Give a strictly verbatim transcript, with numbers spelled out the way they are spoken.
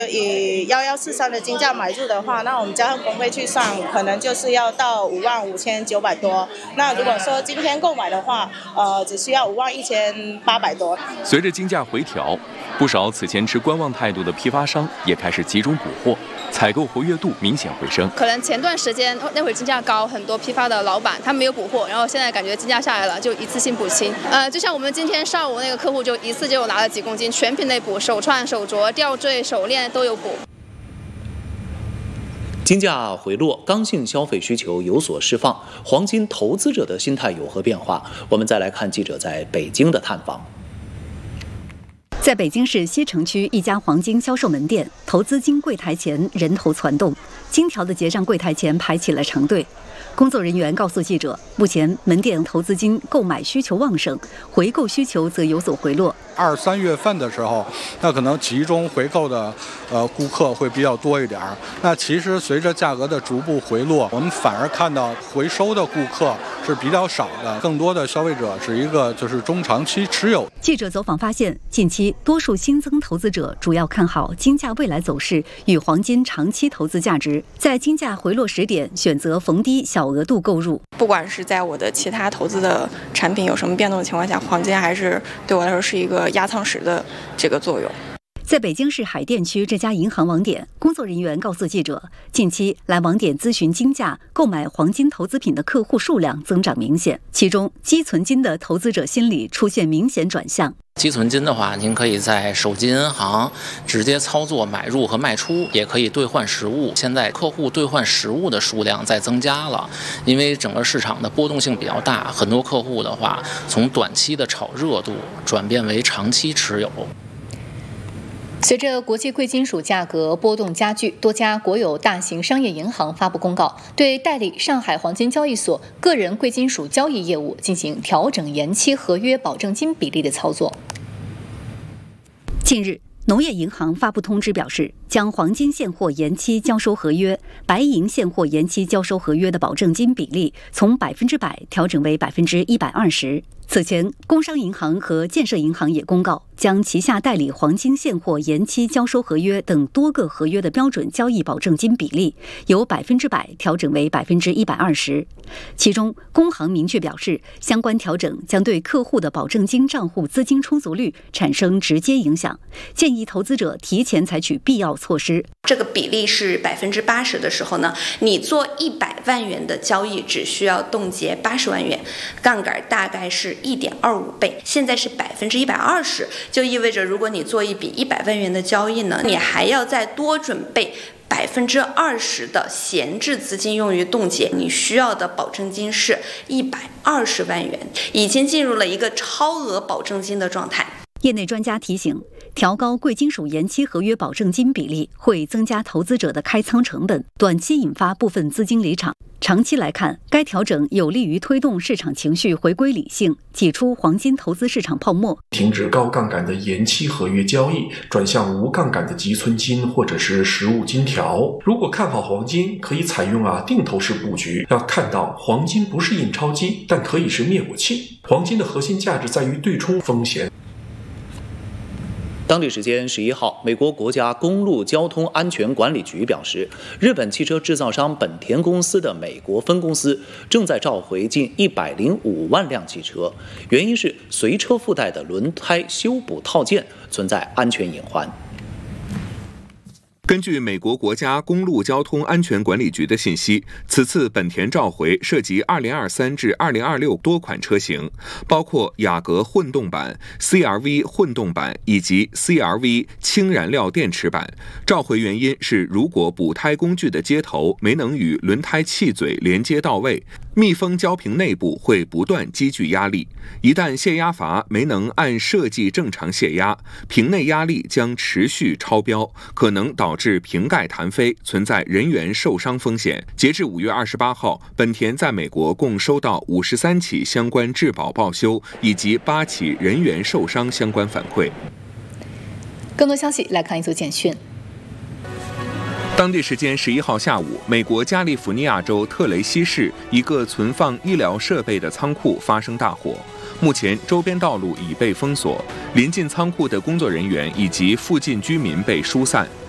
以幺幺四三的金价买入的话，那我们加上工费去算，可能就是要到五万五千九百多。那如果说今天购买的话，呃，只需要五万一千八百多。 随着金价回调，不少此前持观望态度的批发商也开始集中补货，采购活跃度明显回升。 可能前段时间那会儿金价高，很多批发的老板他没有补货，然后现在感觉金价下来了，就一次性补清。呃，就像我们今天上午那个客户就一次就拿了几公斤，全品类补，手串、手镯、吊坠、手链都有补。 金价回落，刚性消费需求有所释放，黄金投资者的心态有何变化？我们再来看记者在北京的探访。 在北京市西城区一家黄金销售门店，投资金柜台前人头攒动，金条的结账柜台前排起了长队。工作人员告诉记者，目前门店投资金购买需求旺盛，回购需求则有所回落。 二三月份的时候，那可能集中回购的呃顾客会比较多一点。那其实随着价格的逐步回落，我们反而看到回收的顾客是比较少的，更多的消费者是一个就是中长期持有。 记者走访发现，近期多数新增投资者主要看好金价未来走势与黄金长期投资价值，在金价回落时点选择逢低小额度购入。 不管是在我的其他投资的产品有什么变动的情况下，黄金还是对我来说是一个压舱石的这个作用。 在北京市海淀区这家银行网点，工作人员告诉记者，近期来网点咨询金价、购买黄金投资品的客户数量增长明显，其中积存金的投资者心理出现明显转向。 积存金的话，您可以在手机银行直接操作买入和卖出，也可以兑换实物。现在客户兑换实物的数量在增加了，因为整个市场的波动性比较大，很多客户的话从短期的炒热度转变为长期持有。 随着国际贵金属价格波动加剧，多家国有大型商业银行发布公告，对代理上海黄金交易所个人贵金属交易业务进行调整延期合约保证金比例的操作。 近日，农业银行发布通知表示，将黄金现货延期交收合约、白银现货延期交收合约的保证金比例从百分之百调整为百分之一百二十。此前，工商银行和建设银行也公告，将旗下代理黄金现货延期交收合约等多个合约的标准交易保证金比例由百分之百调整为百分之一百二十。其中，工行明确表示，相关调整将对客户的保证金账户资金充足率产生直接影响，建议投资者提前采取必要措施。 这个比例是百分之八十的时候呢，你做一百万元的交易只需要冻结八十万元，杠杆大概是一点二五倍。现在是百分之一百二十，就意味着如果你做一笔一百万元的交易呢，你还要再多准备百分之二十的闲置资金用于冻结，你需要的保证金是一百二十万元，已经进入了一个超额保证金的状态。 业内专家提醒，调高贵金属延期合约保证金比例会增加投资者的开仓成本，短期引发部分资金离场。长期来看，该调整有利于推动市场情绪回归理性，挤出黄金投资市场泡沫， 停止高杠杆的延期合约交易，转向无杠杆的积存金或者是实物金条。如果看好黄金，可以采用啊定投式布局。要看到黄金不是印钞机，但可以是灭火器。黄金的核心价值在于对冲风险。 当地时间十一号，美国国家公路交通安全管理局表示，日本汽车制造商本田公司的美国分公司正在召回近一百零五万辆汽车，原因是随车附带的轮胎修补套件存在安全隐患。 根据美国国家公路交通安全管理局的信息，此次本田召回涉及二零二三至二零二六多款车型，包括雅阁混动版、C R V 混动版以及 C R V 氢燃料电池版。召回原因是，如果补胎工具的接头没能与轮胎气嘴连接到位，密封胶瓶内部会不断积聚压力，一旦泄压阀没能按设计正常泄压，瓶内压力将持续超标，可能导致瓶盖弹飞，存在人员受伤风险。截至五月二十八号，本田在美国共收到五十三起相关质保报修以及八起人员受伤相关反馈。 更多消息来看一组简讯。 当地时间十一号下午，美国加利福尼亚州特雷西市一个存放医疗设备的仓库发生大火，目前周边道路已被封锁，临近仓库的工作人员以及附近居民被疏散。